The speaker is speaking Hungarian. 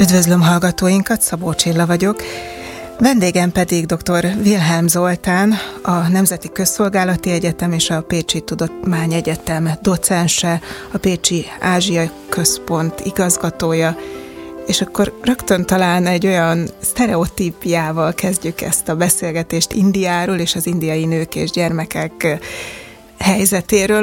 Üdvözlöm hallgatóinkat, Szabó Csilla vagyok. Vendégem pedig dr. Wilhelm Zoltán, a Nemzeti Közszolgálati Egyetem és a Pécsi Tudományegyetem docense, a Pécsi Ázsia Központ igazgatója, és akkor rögtön talán egy olyan sztereotípiával kezdjük ezt a beszélgetést Indiáról és az indiai nők és gyermekek helyzetéről,